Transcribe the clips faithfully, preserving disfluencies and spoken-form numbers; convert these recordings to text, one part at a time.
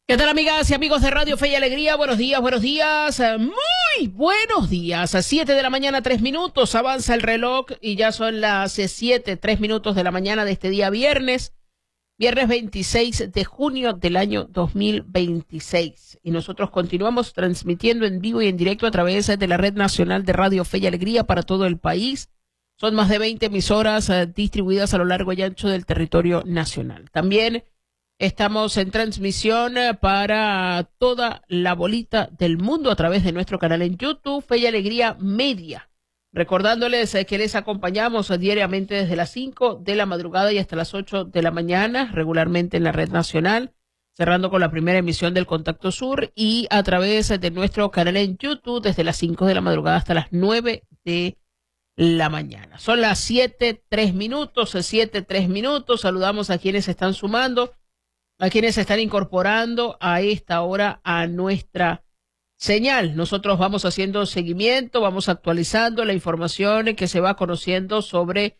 ¿Qué tal, amigas y amigos de Radio Fe y Alegría? Buenos días, buenos días, muy buenos días. A siete de la mañana, tres minutos, avanza el reloj y ya son las siete, tres minutos de la mañana de este día viernes, viernes veintiséis de junio del año dos mil veintiséis. Y nosotros continuamos transmitiendo en vivo y en directo a través de la Red Nacional de Radio Fe y Alegría para todo el país. Son más de veinte emisoras uh, distribuidas a lo largo y ancho del territorio nacional. También estamos en transmisión para toda la bolita del mundo a través de nuestro canal en YouTube, Fe y Alegría Media. Recordándoles que les acompañamos diariamente desde las cinco de la madrugada y hasta las ocho de la mañana, regularmente en la red nacional, cerrando con la primera emisión del Contacto Sur y a través de nuestro canal en YouTube desde las cinco de la madrugada hasta las nueve de la mañana. Son las siete, tres minutos, siete, tres minutos. Saludamos a quienes están sumando, a quienes se están incorporando a esta hora a nuestra señal. Nosotros vamos haciendo seguimiento, vamos actualizando la información que se va conociendo sobre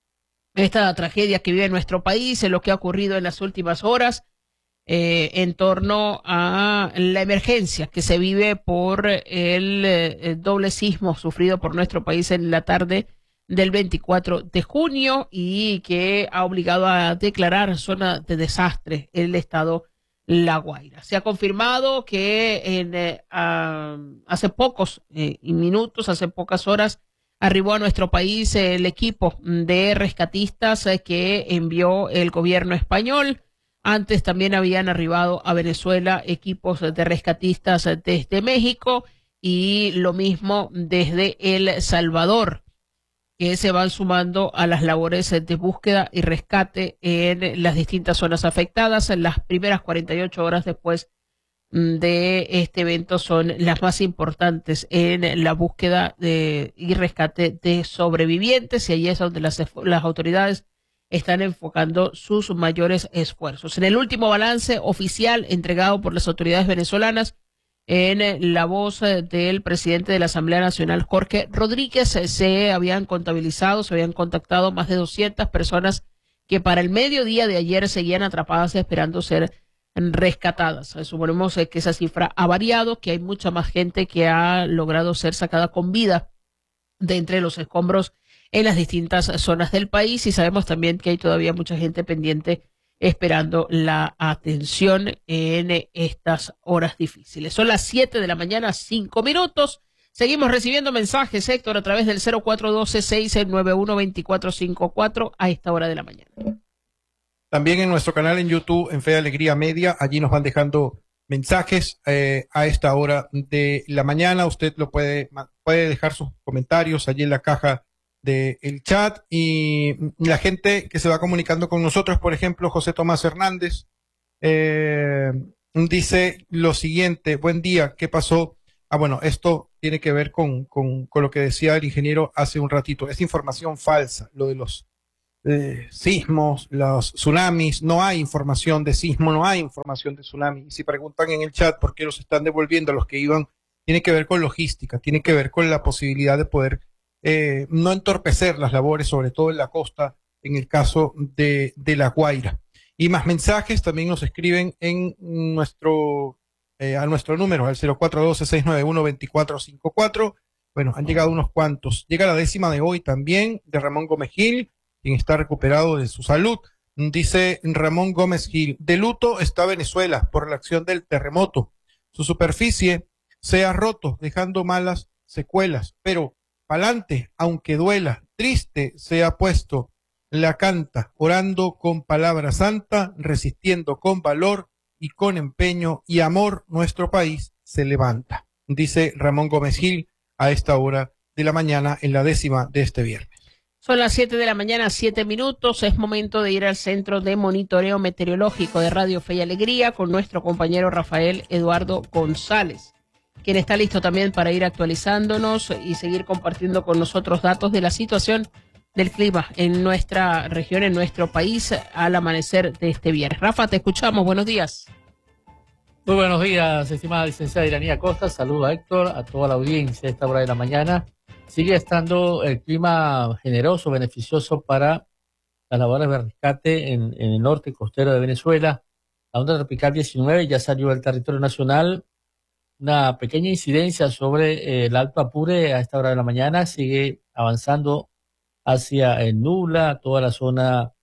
esta tragedia que vive nuestro país, en lo que ha ocurrido en las últimas horas eh, en torno a la emergencia que se vive por el, el doble sismo sufrido por nuestro país en la tarde del veinticuatro de junio y que ha obligado a declarar zona de desastre el estado La Guaira. Se ha confirmado que en, eh, uh, hace pocos eh, minutos, hace pocas horas, arribó a nuestro país eh, el equipo de rescatistas eh, que envió el gobierno español. Antes también habían arribado a Venezuela equipos de rescatistas desde México y lo mismo desde El Salvador, que se van sumando a las labores de búsqueda y rescate en las distintas zonas afectadas. En las primeras cuarenta y ocho horas después de este evento son las más importantes en la búsqueda de, y rescate de sobrevivientes, y ahí es donde las, las autoridades están enfocando sus mayores esfuerzos. En el último balance oficial entregado por las autoridades venezolanas, en la voz del presidente de la Asamblea Nacional, Jorge Rodríguez, se habían contabilizado, se habían contactado más de doscientas personas que para el mediodía de ayer seguían atrapadas esperando ser rescatadas. Suponemos que esa cifra ha variado, que hay mucha más gente que ha logrado ser sacada con vida de entre los escombros en las distintas zonas del país, y sabemos también que hay todavía mucha gente pendiente esperando la atención en estas horas difíciles. Son las siete de la mañana, cinco minutos. Seguimos recibiendo mensajes, Héctor, a través del cero cuatro uno dos, seis nueve uno, dos cuatro cinco cuatro a esta hora de la mañana. También en nuestro canal en YouTube, en Fe y Alegría Media, allí nos van dejando mensajes eh, a esta hora de la mañana. Usted lo puede, puede dejar sus comentarios allí en la caja del chat, y la gente que se va comunicando con nosotros, por ejemplo, José Tomás Hernández, eh, dice lo siguiente: buen día, ¿qué pasó? Ah, bueno, esto tiene que ver con, con, con lo que decía el ingeniero hace un ratito. Es información falsa, lo de los eh, sismos, los tsunamis. No hay información de sismo, no hay información de tsunami. Y si preguntan en el chat por qué los están devolviendo a los que iban, tiene que ver con logística, tiene que ver con la posibilidad de poder Eh, no entorpecer las labores, sobre todo en la costa, en el caso de, de La Guaira. Y más mensajes también nos escriben en nuestro eh, a nuestro número, al cero cuatro uno dos, seis nueve uno, dos cuatro cinco cuatro. Bueno, han llegado unos cuantos. Llega la décima de hoy también, de Ramón Gómez Gil, quien está recuperado de su salud. Dice Ramón Gómez Gil: de luto está Venezuela por la acción del terremoto. Su superficie se ha roto, dejando malas secuelas, pero pa'lante, aunque duela, triste se ha puesto, la canta, orando con palabra santa, resistiendo con valor y con empeño y amor, nuestro país se levanta. Dice Ramón Gómez Gil a esta hora de la mañana, en la décima de este viernes. Son las siete de la mañana, siete minutos. Es momento de ir al Centro de Monitoreo Meteorológico de Radio Fe y Alegría con nuestro compañero Rafael Eduardo González, quien está listo también para ir actualizándonos y seguir compartiendo con nosotros datos de la situación del clima en nuestra región, en nuestro país, al amanecer de este viernes. Rafa, te escuchamos. Buenos días. Muy buenos días, estimada licenciada Iranía Costa. Saludo a Héctor, a toda la audiencia a esta hora de la mañana. Sigue estando el clima generoso, beneficioso para las labores de rescate en, en el norte costero de Venezuela. La onda tropical diecinueve ya salió del territorio nacional. Una pequeña incidencia sobre eh, el Alto Apure a esta hora de la mañana. Sigue avanzando hacia el Nula, toda la zona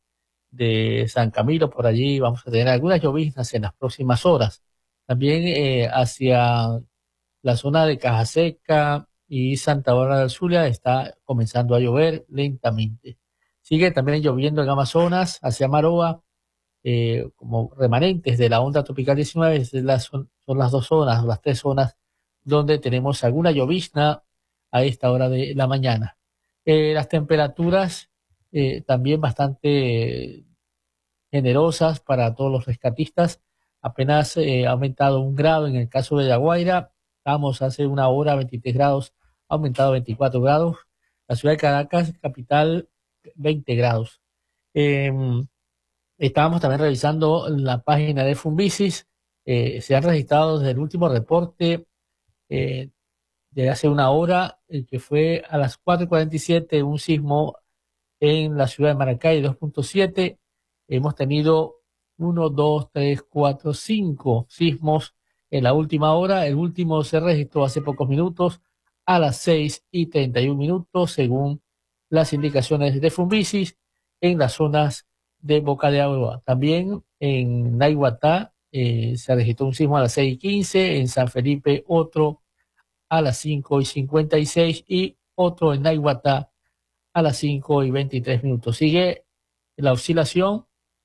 de San Camilo. Por allí vamos a tener algunas lloviznas en las próximas horas. También eh, hacia la zona de Cajaseca y Santa Bárbara del Zulia está comenzando a llover lentamente. Sigue también lloviendo en Amazonas, hacia Maroa, eh, como remanentes de la onda tropical diecinueve. Es la, son, son las dos zonas, las tres zonas donde tenemos alguna llovizna a esta hora de la mañana. Eh, las temperaturas eh, también bastante generosas para todos los rescatistas. Apenas eh, ha aumentado un grado en el caso de La Guaira. Estamos hace una hora veintitrés grados, ha aumentado veinticuatro grados. La ciudad de Caracas, capital, veinte grados. Eh, estábamos también revisando la página de Funvisis. Eh, se han registrado desde el último reporte eh, de hace una hora, eh, que fue a las cuatro y cuarenta y siete, un sismo en la ciudad de Maracay, dos punto siete. Hemos tenido uno, dos, tres, cuatro, cinco sismos en la última hora. El último se registró hace pocos minutos a las seis y treinta y un minutos, según las indicaciones de Funvisis, en las zonas de Boca de Agua. También en Naiguatá eh, se registró un sismo a las seis y quince, en San Felipe otro a las cinco y cincuenta y seis y otro en Naiguatá a las cinco y veintitrés minutos. Sigue la oscilación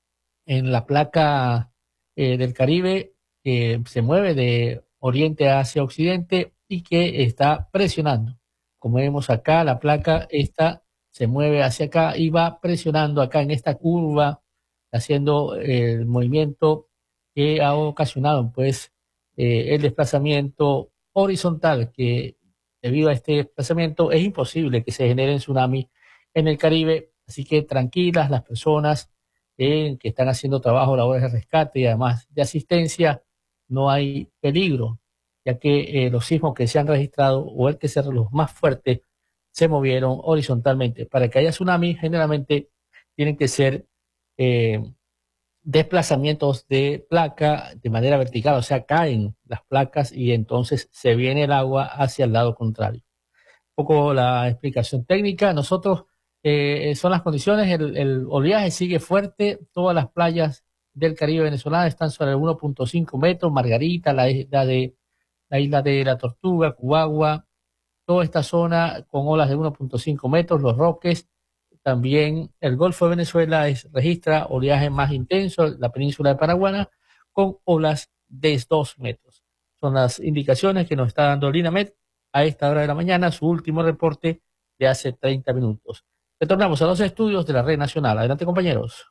en la placa eh, del Caribe, que eh, se mueve de oriente hacia occidente y que está presionando. Como vemos acá, la placa esta se mueve hacia acá y va presionando acá en esta curva, haciendo eh, el movimiento que ha ocasionado pues eh, el desplazamiento horizontal, que debido a este desplazamiento es imposible que se generen tsunamis en el Caribe. Así que tranquilas las personas eh, que están haciendo trabajo, labores de rescate y además de asistencia. No hay peligro, ya que eh, los sismos que se han registrado, o el que se los más fuertes, se movieron horizontalmente. Para que haya tsunami, generalmente tienen que ser eh, desplazamientos de placa de manera vertical, o sea, caen las placas y entonces se viene el agua hacia el lado contrario. Un poco la explicación técnica. Nosotros, eh, son las condiciones, el, el oleaje sigue fuerte, todas las playas del Caribe venezolano están sobre el uno punto cinco metros, Margarita, la isla de la isla de la Tortuga, Cubagua, toda esta zona con olas de uno punto cinco metros, Los Roques. También el Golfo de Venezuela es, registra oleaje más intenso, la península de Paraguana, con olas de dos metros. Son las indicaciones que nos está dando Linamet a esta hora de la mañana, su último reporte de hace treinta minutos. Retornamos a los estudios de la Red Nacional. Adelante, compañeros.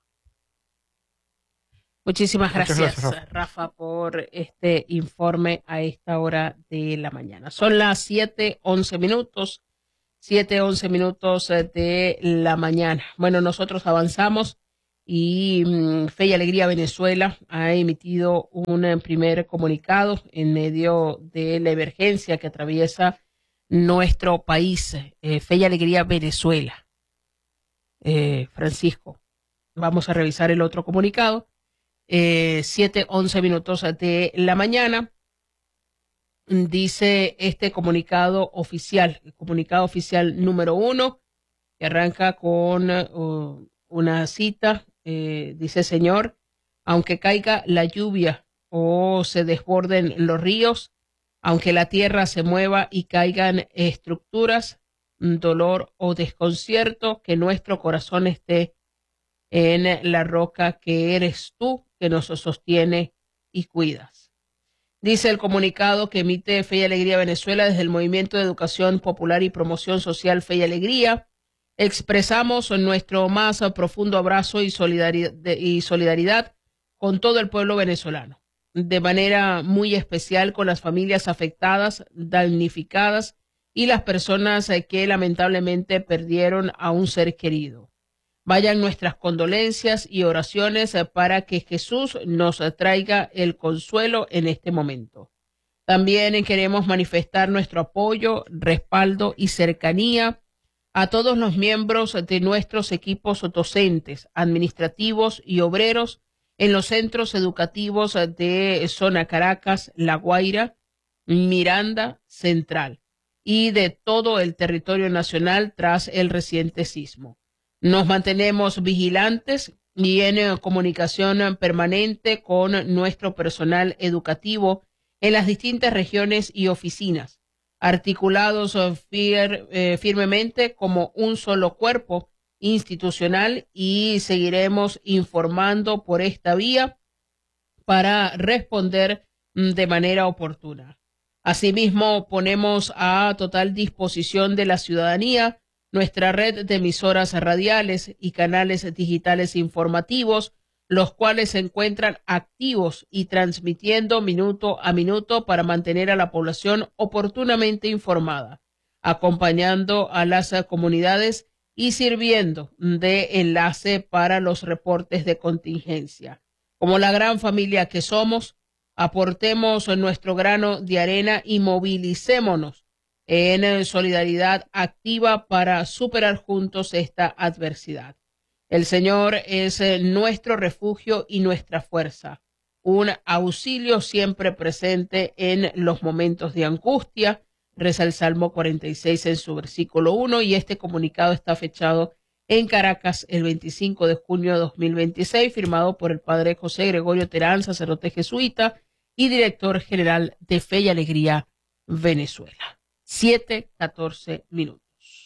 Muchísimas gracias, Muchas gracias, Rafa. Rafa, por este informe a esta hora de la mañana. Son las siete once minutos, siete once minutos de la mañana. Bueno, nosotros avanzamos y um, Fe y Alegría Venezuela ha emitido un uh, primer comunicado en medio de la emergencia que atraviesa nuestro país. Eh, Fe y Alegría Venezuela. Eh, Francisco, vamos a revisar el otro comunicado. Eh, siete once minutos de la mañana. Dice este comunicado oficial, el comunicado oficial número uno, que arranca con uh, una cita. Eh, dice: Señor, aunque caiga la lluvia o se desborden los ríos, aunque la tierra se mueva y caigan estructuras, dolor o desconcierto, que nuestro corazón esté en la roca que eres tú, que nos sostiene y cuidas. Dice el comunicado que emite Fe y Alegría Venezuela desde el Movimiento de Educación Popular y Promoción Social Fe y Alegría. Expresamos nuestro más profundo abrazo y solidaridad, y solidaridad con todo el pueblo venezolano, de manera muy especial con las familias afectadas, damnificadas y las personas que lamentablemente perdieron a un ser querido. Vayan nuestras condolencias y oraciones para que Jesús nos traiga el consuelo en este momento. También queremos manifestar nuestro apoyo, respaldo y cercanía a todos los miembros de nuestros equipos docentes, administrativos y obreros en los centros educativos de Zona Caracas, La Guaira, Miranda, Central y de todo el territorio nacional tras el reciente sismo. Nos mantenemos vigilantes y en comunicación permanente con nuestro personal educativo en las distintas regiones y oficinas, articulados fir, eh, firmemente como un solo cuerpo institucional, y seguiremos informando por esta vía para responder de manera oportuna. Asimismo, ponemos a total disposición de la ciudadanía nuestra red de emisoras radiales y canales digitales informativos, los cuales se encuentran activos y transmitiendo minuto a minuto para mantener a la población oportunamente informada, acompañando a las comunidades y sirviendo de enlace para los reportes de contingencia. Como la gran familia que somos, aportemos nuestro grano de arena y movilicémonos en solidaridad activa para superar juntos esta adversidad. El Señor es nuestro refugio y nuestra fuerza, un auxilio siempre presente en los momentos de angustia, reza el Salmo cuarenta y seis en su versículo uno, y este comunicado está fechado en Caracas el veinticinco de junio de dos mil veintiséis, firmado por el padre José Gregorio Terán, sacerdote jesuita y director general de Fe y Alegría Venezuela. Siete, catorce minutos.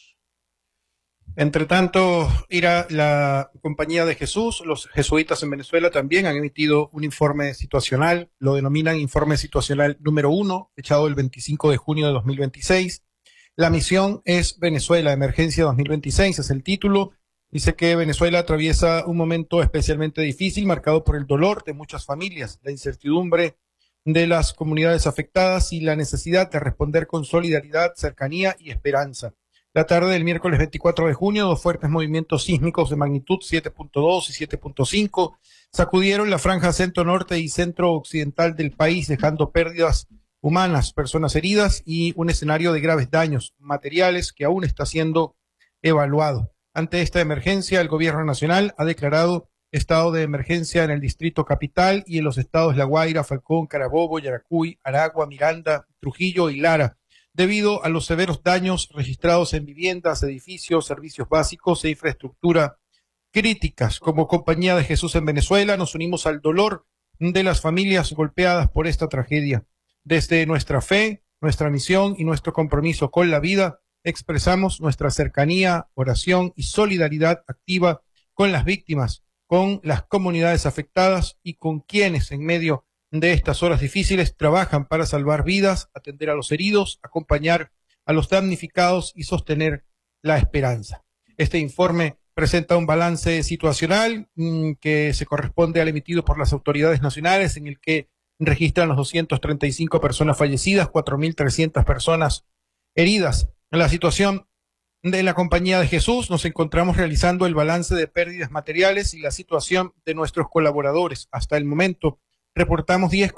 Entre tanto, irá la Compañía de Jesús, los jesuitas en Venezuela también han emitido un informe situacional, lo denominan informe situacional número uno, fechado el veinticinco de junio de dos mil veintiséis. La misión es Venezuela, Emergencia dos mil veintiséis, es el título. Dice que Venezuela atraviesa un momento especialmente difícil, marcado por el dolor de muchas familias, la incertidumbre de las comunidades afectadas y la necesidad de responder con solidaridad, cercanía y esperanza. La tarde del miércoles veinticuatro de junio, dos fuertes movimientos sísmicos de magnitud siete punto dos y siete punto cinco sacudieron la franja centro-norte y centro-occidental del país, dejando pérdidas humanas, personas heridas y un escenario de graves daños materiales que aún está siendo evaluado. Ante esta emergencia, el gobierno nacional ha declarado estado de emergencia en el distrito capital y en los estados La Guaira, Falcón, Carabobo, Yaracuy, Aragua, Miranda, Trujillo y Lara, debido a los severos daños registrados en viviendas, edificios, servicios básicos e infraestructura críticas. Como Compañía de Jesús en Venezuela, nos unimos al dolor de las familias golpeadas por esta tragedia. Desde nuestra fe, nuestra misión y nuestro compromiso con la vida, expresamos nuestra cercanía, oración y solidaridad activa con las víctimas, con las comunidades afectadas y con quienes en medio de estas horas difíciles trabajan para salvar vidas, atender a los heridos, acompañar a los damnificados y sostener la esperanza. Este informe presenta un balance situacional mmm, que se corresponde al emitido por las autoridades nacionales, en el que registran las doscientas treinta y cinco personas fallecidas, cuatro mil trescientas personas heridas. En la situación de la Compañía de Jesús nos encontramos realizando el balance de pérdidas materiales y la situación de nuestros colaboradores. Hasta el momento reportamos diez